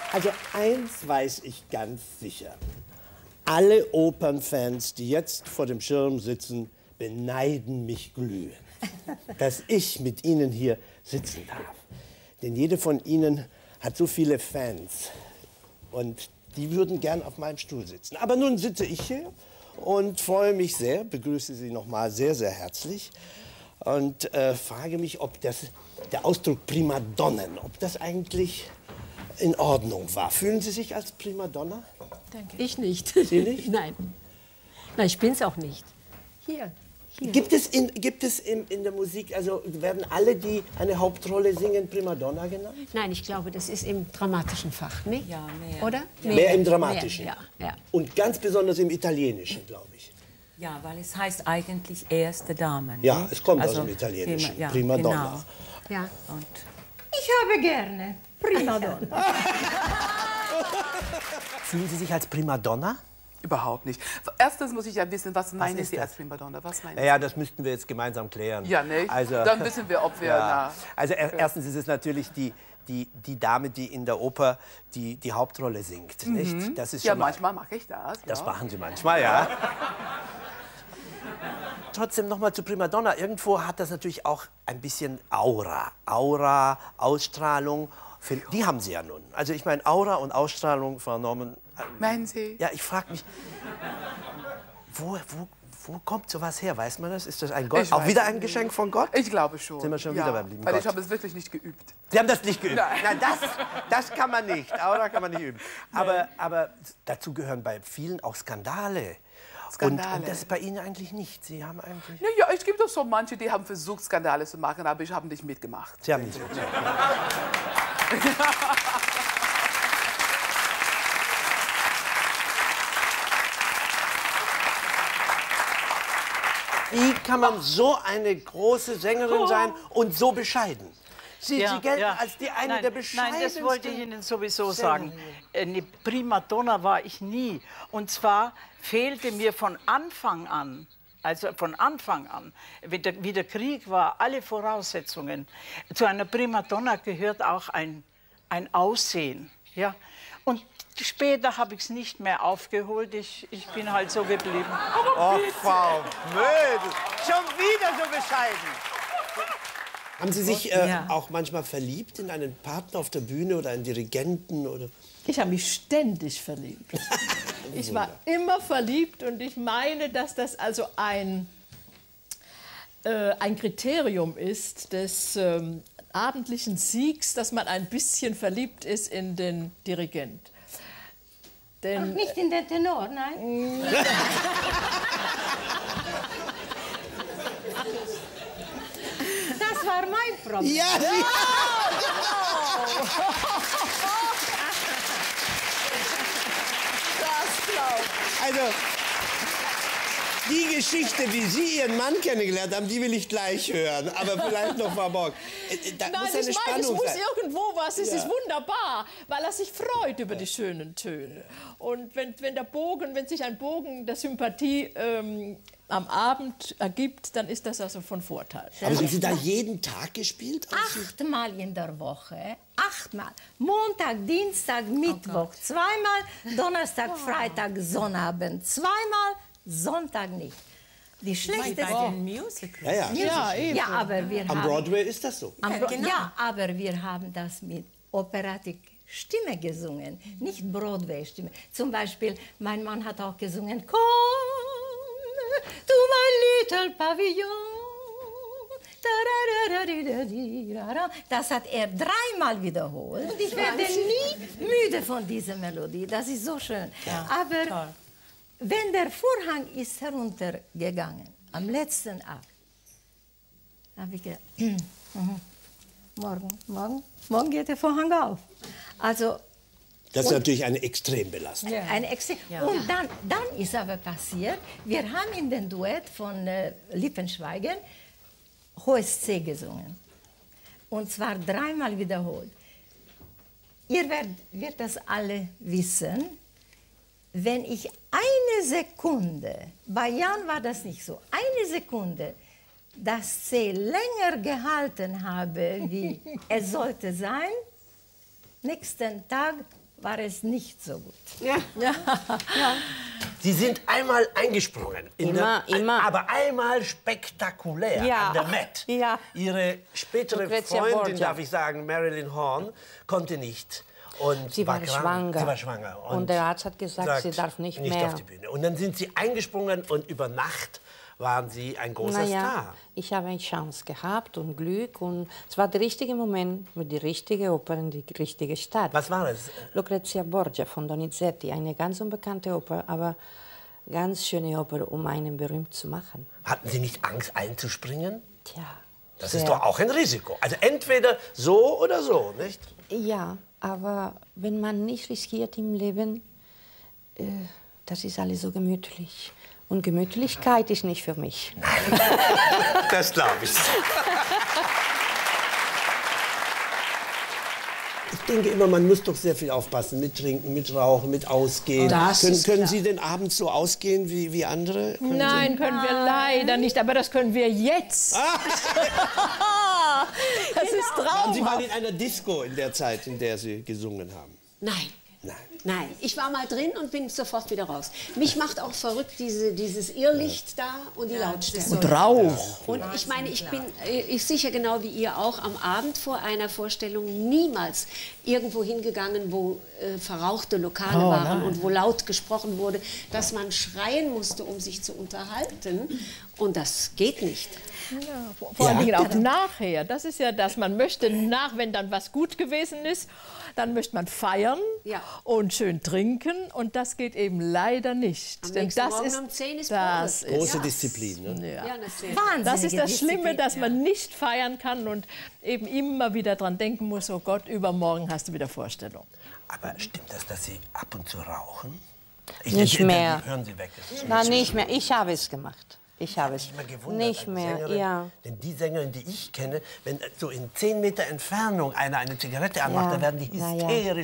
Also eins weiß ich ganz sicher. Alle Opernfans, die jetzt vor dem Schirm sitzen, beneiden mich glühend, dass ich mit ihnen hier sitzen darf. Denn jede von ihnen hat so viele Fans und die würden gern auf meinem Stuhl sitzen. Aber nun sitze ich hier und freue mich sehr, begrüße Sie noch mal sehr, sehr herzlich und frage mich, ob der Ausdruck Primadonnen, ob das eigentlich in Ordnung war. Fühlen Sie sich als Primadonna? Danke. Ich nicht. Sie nicht? Nein. Nein, ich bin's auch nicht. Hier. Gibt es in der Musik, also werden alle, die eine Hauptrolle singen, Primadonna genannt? Nein, ich glaube, das ist im dramatischen Fach, nicht? Ja, mehr. Oder? Ja. Mehr im Dramatischen. Mehr, ja. Und ganz besonders im Italienischen, glaube ich. Ja, weil es heißt eigentlich erste Dame. Ja, nicht? es kommt Also, aus dem Italienischen. Ja, Primadonna. Genau. Ja. Und Ich habe gerne Primadonna. Fühlen Sie sich als Primadonna? Überhaupt nicht. Erstens muss ich ja wissen, was meinen ist Sie das? als Primadonna? Was meinen Sie? Ja, das müssten wir jetzt gemeinsam klären. Ja, nicht? Also, Dann wissen wir, ob wir... ja. Na, Also erstens ist es natürlich die Dame, die in der Oper die Hauptrolle singt. Nicht? Das ist ja, schon mal, manchmal mache ich das. das ja. machen Sie manchmal, ja. Trotzdem noch mal zu Primadonna. Irgendwo hat das natürlich auch ein bisschen Aura. Aura, Ausstrahlung. Die haben Sie ja nun. Also ich meine, Aura und Ausstrahlung, Frau Norman. Meinen Sie? Ja, ich frage mich, wo kommt sowas her? Weiß man das? Ist das ein Gott? Ich Auch weiß wieder es ein nicht. Geschenk von Gott? Ich glaube schon. Sind wir schon wieder beim lieben weil Gott. ich habe es wirklich nicht geübt. Sie haben das nicht geübt. Nein. Nein, das kann man nicht. Aura kann man nicht üben. Aber dazu gehören bei vielen auch Skandale. Skandale. Und das ist bei Ihnen eigentlich nicht. Sie haben eigentlich... Ja, es gibt doch so manche, die haben versucht, Skandale zu machen, aber ich habe nicht mitgemacht. Sie haben nicht so. Wie kann man so eine große Sängerin sein und so bescheiden? Sie gelten als die eine der bescheidensten. Nein, das wollte ich Ihnen sowieso sagen. Eine Primadonna war ich nie. Und zwar fehlte mir von Anfang an, wie der Krieg war, alle Voraussetzungen. Zu einer Primadonna gehört auch ein Aussehen. Ja? Und später habe ich es nicht mehr aufgeholt. Ich bin halt so geblieben. Oh, Frau Mödel, schon wieder so bescheiden. Haben Sie sich auch manchmal verliebt in einen Partner auf der Bühne oder einen Dirigenten? Oder? Ich habe mich ständig verliebt. Ich war immer verliebt und ich meine, dass das also ein Kriterium ist des abendlichen Siegs, dass man ein bisschen verliebt ist in den Dirigent. Denn, Ach, nicht in den Tenor, nein? Das war mein Problem. Ja, also, die Geschichte, wie Sie Ihren Mann kennengelernt haben, die will ich gleich hören. Aber vielleicht noch Frau Borg. Da nein, muss eine ich meine, es Spannung muss sein. irgendwo was. Es ist wunderbar, weil er sich freut über die schönen Töne. Und wenn sich ein Bogen der Sympathie am Abend ergibt, dann ist das also von Vorteil. Aber sind Sie da jeden Tag gespielt? 8-mal in der Woche. 8-mal. Montag, Dienstag, Mittwoch zweimal, Donnerstag, Freitag, Sonnabend zweimal, Sonntag nicht. Die schlechteste... bei den Musicals. Ja, ja. eben. Ja, aber wir Am haben... Broadway ist das so. Ja, aber wir haben das mit operatic Stimme gesungen, nicht Broadway-Stimme. Zum Beispiel, mein Mann hat auch gesungen, Come to my little pavilion. Das hat er 3-mal wiederholt. Und ich werde nie müde von dieser Melodie. Das ist so schön. Ja, aber toll. wenn der Vorhang ist heruntergegangen, am letzten Akt, habe ich gedacht, morgen geht der Vorhang auf. Also, Das ist natürlich eine Extrembelastung. eine Und dann ist aber passiert, wir haben in dem Duett von Lippenschweigen hohes C gesungen. Und zwar 3-mal wiederholt. Ihr werdet das alle wissen, wenn ich eine Sekunde, bei Jan war das nicht so, eine Sekunde das C länger gehalten habe, wie es sollte sein, nächsten Tag war es nicht so gut. Sie sind einmal eingesprungen. Immer. Aber einmal spektakulär Ja. an der Met. Ja. Ihre spätere Lucrezia Freundin, Borgia. darf ich sagen, Marilyn Horne, konnte nicht. Und Sie war krank. schwanger. Sie war schwanger. Und der Arzt hat gesagt, sie darf nicht mehr. auf die Bühne. Und dann sind Sie eingesprungen und über Nacht waren Sie ein großer Star. Ich habe eine Chance gehabt und Glück. Und es war der richtige Moment mit die richtige Oper in die richtige Stadt. Was war das? Lucrezia Borgia von Donizetti. Eine ganz unbekannte Oper, aber ganz schöne Oper, um einen berühmt zu machen. Hatten Sie nicht Angst einzuspringen? Tja. Das sehr. ist doch auch ein Risiko. Also entweder so oder so, nicht? Ja, aber wenn man nicht riskiert im Leben, das ist alles so gemütlich. Und Gemütlichkeit ist nicht für mich. Das glaube ich. Ich denke immer, man muss doch sehr viel aufpassen. Mit Trinken, mit Rauchen, mit Ausgehen. Können Sie denn abends so ausgehen wie andere? Nein, können wir leider nicht, aber das können wir jetzt. Das ist Waren Sie mal traumhaft. in einer Disco in der Zeit, in der Sie gesungen haben? Nein. Nein. Nein, ich war mal drin und bin sofort wieder raus. Mich macht auch verrückt dieses Irrlicht da und die Lautstärke. Und Rauch. Und ich meine, ich bin sicher genau wie ihr auch am Abend vor einer Vorstellung niemals irgendwo hingegangen, wo verrauchte Lokale waren und wo laut gesprochen wurde, dass man schreien musste, um sich zu unterhalten. Und das geht nicht. Vor allen Dingen auch nachher. Das ist ja das, man möchte wenn dann was gut gewesen ist, dann möchte man feiern und schön trinken und das geht eben leider nicht. Am Denn nächsten das Morgen ist um 10 ist das Probe. Große Disziplin. Ne? ja. natürlich. Das ist das Schlimme, Disziplin, dass man nicht feiern kann und eben immer wieder dran denken muss, oh Gott, übermorgen hast du wieder Vorstellung. Aber stimmt das, dass Sie ab und zu rauchen? Nicht mehr. Hören Sie weg. Das ist Nein, nicht mehr. Ich habe es gemacht. Ich habe es immer gewundert, nicht eine mehr. Sängerin, Ja. Denn die Sängerin, die ich kenne, wenn so in 10 Meter Entfernung einer eine Zigarette anmacht, dann werden die hysterisch